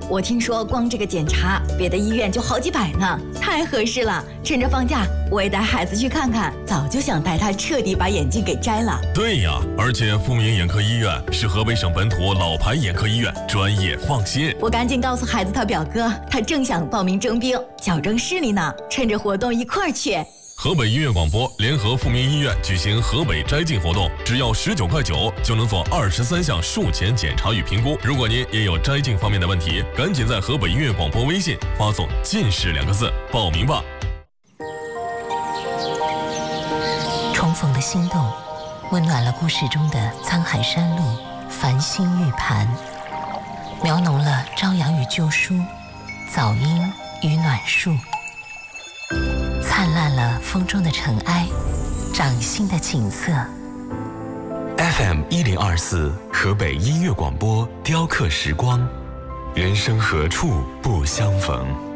我听说光这个检查，别的医院就好几百呢，太合适了。趁着放假，我也带孩子去看看，早就想带他彻底把眼镜给摘了。 对呀，而且富民眼科医院是河北省本土老牌眼科医院，专业放心。 我赶紧告诉孩子他表哥，他正想报名征兵，矫正视力呢，趁着活动一块儿去。 河北音乐广播联合富民医院举行河北摘镜活动，只要19.9块就能做23项术前检查与评估。如果您也有摘镜方面的问题，赶紧在河北音乐广播微信发送“近视”2个字报名吧。 重逢的心动，温暖了故事中的沧海山路、繁星玉盘，描浓了朝阳与旧书、早莺与暖树，灿烂了风中的尘埃，掌心的景色。 FM 1024河北音乐广播雕刻时光，人生何处不相逢。